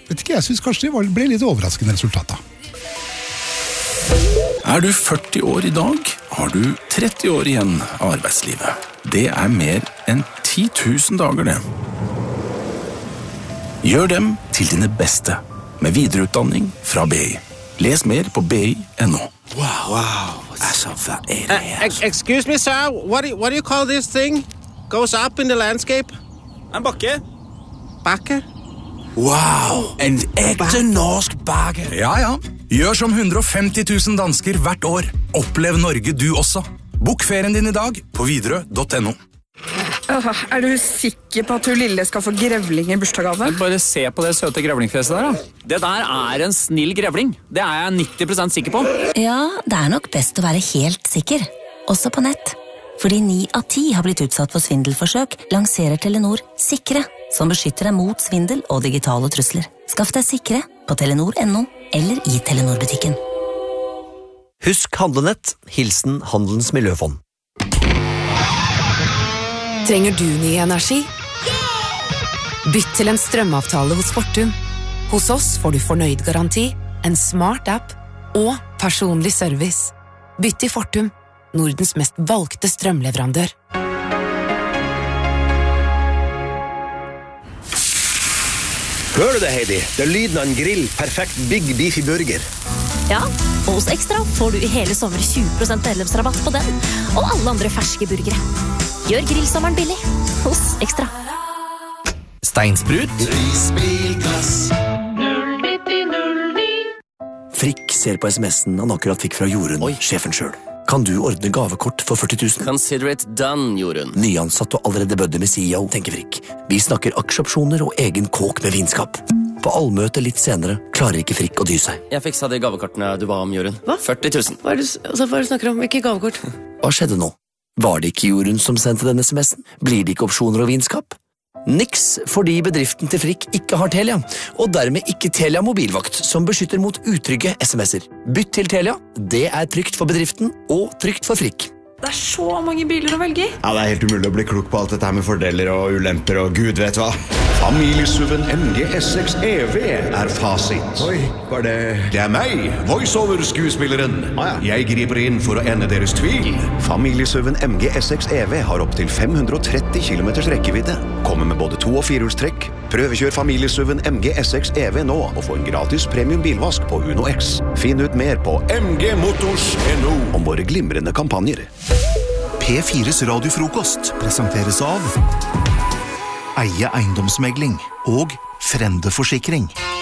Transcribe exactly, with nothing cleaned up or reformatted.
vet ikke, jeg synes kanskje det ble litt overraskende resultater. Er du førti år i dag, har du tretti år igjen av arbeidslivet. Det er mer enn ti tusen dager det. Gjør dem til dine beste, med videreutdanning fra B I. Les mer på b i punktum no. Wow, wow. Altså, hva er det her? Uh, excuse me, sir. What do, you, what do you call this thing? Goes up in the landscape? En bakke. Bakke? Wow, en ekte norsk bakke. Ja, ja. Gjør som hundre og femti tusen dansker hvert år. Opplev Norge du også. Bok ferien din i dag på widerøe punktum no. Åh, er du sikker på at du lille skal få grevling i bursdagsgave? Bare se på det søte grevlingfjeset der, da. Det der er en snill grevling. Det er jeg nitti prosent sikker på. Ja, det er nok best å være helt sikker. Også på nett. Fordi ni av ti har blitt utsatt for svindelforsøk, lanserer Telenor Sikre, som beskytter deg mot svindel og digitale trusler. Skaff deg Sikre på telenor punktum no eller i Telenor-butikken. Husk handlenett. Hilsen Handelens Miljøfond. Trenger du ny energi? Bytt til en strømavtale hos Fortum. Hos oss får du fornøyd garanti, en smart app og personlig service. Bytt til Fortum, Nordens mest valgte strømleverandør. Hør du det, Heidi? Det er lyden av en grill. Perfekt Big Beefy Burger. Ja, og hos Ekstra får du i hele sommer tjue prosent medlemsrabatt på den, og alle andre ferske burgere. Gjør grillsommeren billig hos Ekstra. Steinsprut. Risbilglass. Frikk ser på sms'en han akkurat fikk fra Jorunn, sjefen selv. Kan du ordne gavekort for førti tusen? Consider it done, Jorunn. Nyansatt og allerede bødde med C E O, tenker Frikk. Vi snakker aksjeopsjoner og egen kåk med vinskap. På allmøte litt senere klarer ikke Frikk å dy seg. Jeg fiksa de gavekortene du ba om, Jorunn. Hva? førti tusen. Hva er det, altså, hva er det du snakker om? Ikke gavekort? Hva skjedde nå? Var det ikke Jorunn som sendte denne sms'en? Blir det ikke opsjoner og vinskap? Niks, fordi bedriften til Frikk ikke har Telia, og dermed ikke Telia mobilvakt, som beskytter mot utrygge sms'er. Bytt til Telia, det er trygt for bedriften og trygt for Frikk. Det er så mange biler å velge i. Ja, det er helt umulig å bli klok på alt dette her med fordeler og ulemper og gud vet hva. Familiesuven M G S X E V er fasit. Oi, var det... Det er meg, voiceover-skuespilleren. Ah, ja. Jeg griper inn for å ende deres tvil. Familiesuven M G S X E V har opp til fem hundre og tretti kilometers rekkevidde. Kommer med både to- og firehjulstrekk. Prøvekjør familiesuven M G S X E V nå og få en gratis premium bilvask på Uno X. Finn ut mer på m g motors punktum no om våre glimrende kampanjer. P fires radiofrokost presenteres av Eie eiendomsmegling og Frende Forsikring.